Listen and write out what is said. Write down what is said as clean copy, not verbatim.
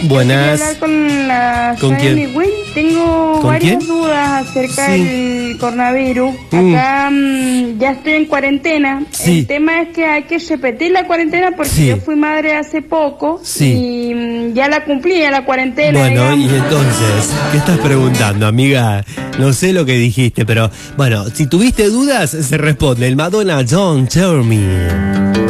Buenas. Quería hablar con la ¿Con quién? Jamie Will. Tengo ¿Con varias quién? dudas acerca Sí. del coronavirus. Acá ya estoy en cuarentena. Sí. El tema es que hay que repetir la cuarentena porque Sí. yo fui madre hace poco Sí. y ya la cumplí, ya la cuarentena. Bueno, y digamos. entonces, ¿qué estás preguntando, amiga? No sé lo que dijiste, pero bueno, si tuviste dudas, se responde el Madonna Don't Tell Me.